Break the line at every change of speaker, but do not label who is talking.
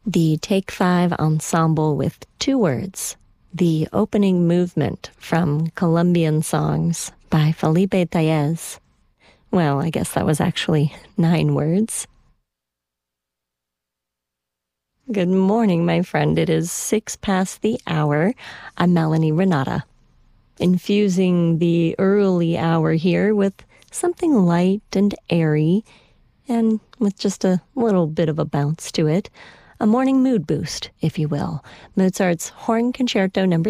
The Take Five Ensemble with Two Words, the opening movement from Colombian Songs by Felipe Tellez. Well, I guess that was actually 9 words. Good morning, my friend. It is 6 past the hour. I'm Melanie Renata, infusing the early hour here with something light and airy, and with just a little bit of a bounce to it. A morning mood boost, if you will. Mozart's Horn Concerto No.